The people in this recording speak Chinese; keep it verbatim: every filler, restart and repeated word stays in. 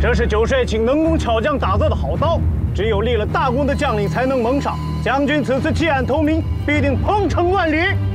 这是九帅请能工巧匠打造的好刀，只有立了大功的将领才能蒙赏。将军此次弃暗投明，必定鹏程万里。